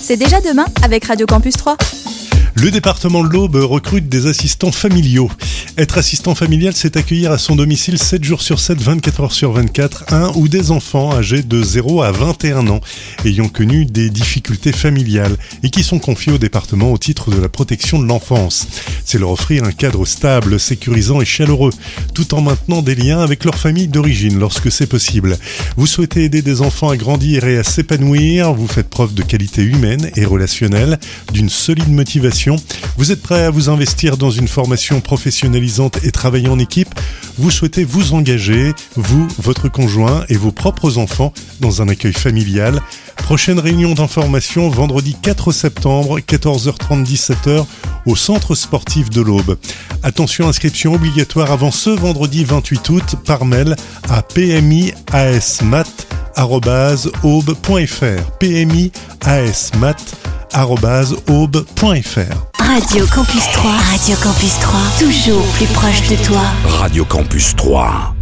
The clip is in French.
C'est déjà demain avec Radio Campus 3. Le département de l'Aube recrute des assistants familiaux. Être assistant familial, c'est accueillir à son domicile 7 jours sur 7, 24 heures sur 24, un ou des enfants âgés de 0 à 21 ans, ayant connu des difficultés familiales et qui sont confiés au département au titre de la protection de l'enfance. C'est leur offrir un cadre stable, sécurisant et chaleureux, tout en maintenant des liens avec leur famille d'origine lorsque c'est possible. Vous souhaitez aider des enfants à grandir et à s'épanouir, vous faites preuve de qualité humaine et relationnelle, d'une solide motivation. Vous êtes prêt à vous investir dans une formation professionnalisante et travailler en équipe. Vous souhaitez vous engager, vous, votre conjoint et vos propres enfants dans un accueil familial. Prochaine réunion d'information vendredi 4 septembre, 14h30, 17h au centre sportif de l'Aube. Attention, inscription obligatoire avant ce vendredi 28 août par mail à pmiasmat@aube.fr. pmiasmat@aube.fr. Radio Campus 3, toujours plus proche de toi. Radio Campus 3.